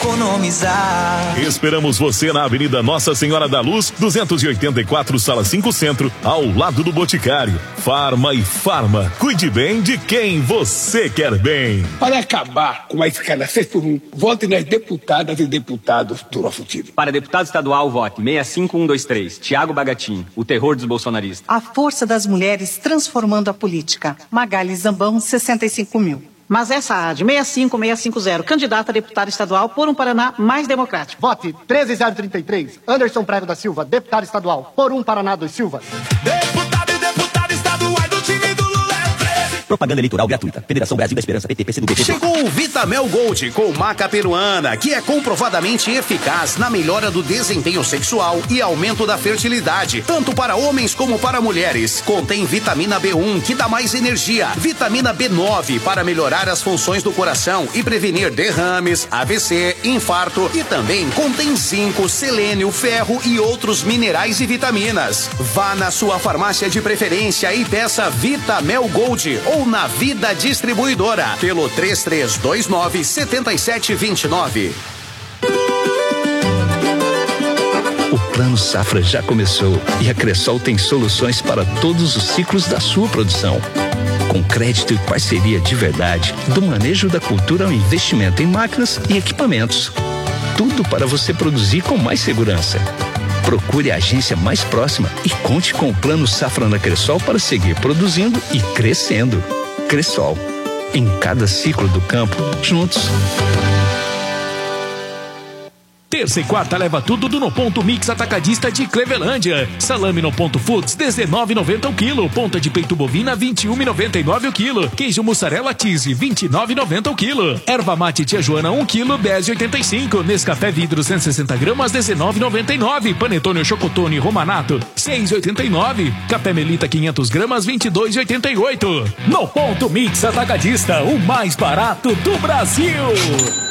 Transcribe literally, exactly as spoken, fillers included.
Economizar. Esperamos você na Avenida Nossa Senhora da Luz, duzentos e oitenta e quatro, Sala cinco Centro, ao lado do Boticário. Farma e Farma. Cuide bem de quem você quer bem. Para acabar com a escala seis por um, vote nas deputadas e deputados do nosso time. Para deputado estadual, vote seis cinco um dois três, Tiago Bagatin, o terror dos bolsonaristas. A força das mulheres transformando a política. Magali Zambão, sessenta e cinco mil. Mas essa A D, seis cinco seis cinco zero, candidata a deputada estadual por um Paraná mais democrático. Vote treze zero trinta e três, Anderson Prego da Silva, deputado estadual, por um Paraná dos Silva. Deputado e deputada estaduais do time do Lula é treze. Propaganda eleitoral gratuita. Federação Brasil da Esperança, P T, P C do B. Chegou o Vitamel Gold com maca peruana, que é comprovadamente eficaz na melhora do desempenho sexual e aumento da fertilidade, tanto para homens como para mulheres. Contém vitamina B um, que dá mais energia, vitamina B nove, para melhorar as funções do coração e prevenir derrames, A V C, infarto, e também contém zinco, selênio, ferro e outros minerais e vitaminas. Vá na sua farmácia de preferência e peça Vitamel Gold ou na Vida Distribuidora pelo três três dois nove, sete sete dois nove. O Plano Safra já começou e a Cressol tem soluções para todos os ciclos da sua produção. Com crédito e parceria de verdade, do manejo da cultura ao investimento em máquinas e equipamentos. Tudo para você produzir com mais segurança. Procure a agência mais próxima e conte com o Plano Safra na Cressol para seguir produzindo e crescendo. Cressol. Em cada ciclo do campo, juntos. Terça e quarta leva tudo do No Ponto Mix Atacadista de Clevelândia. Salame No Ponto Foods, dezenove e noventa o quilo. Ponta de peito bovina, vinte e um e noventa e nove o quilo. Queijo mussarela cheese, vinte e nove e noventa o quilo. Erva mate Tia Joana, um quilo, dez e oitenta e cinco. Nescafé vidro, cento e sessenta gramas, dezenove e noventa e nove. Panetone Chocotone Romanato, seis e oitenta e nove. Café Melita, quinhentas gramas, vinte e dois e oitenta e oito. No Ponto Mix Atacadista, o mais barato do Brasil.